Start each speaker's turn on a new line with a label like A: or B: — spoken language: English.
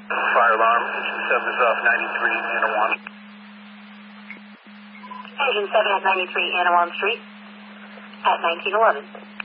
A: Fire alarm, engine 7 is off 93 Anawan.
B: Engine 7 at 93 Anawan Street at 1911.